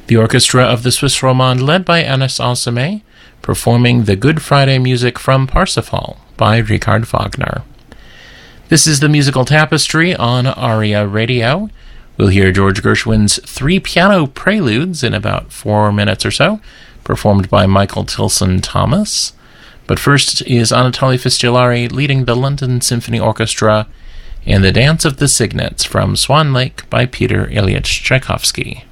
The orchestra of the Swiss Romande, led by Anis Ansermet, performing the Good Friday music from Parsifal by Richard Wagner. This is the musical tapestry on ARIA Radio. We'll hear George Gershwin's 3 piano preludes in about 4 minutes or so, performed by Michael Tilson Thomas. But first is Anatoly Fistulari leading the London Symphony Orchestra in the Dance of the Cygnets from Swan Lake by Peter Ilyich Tchaikovsky.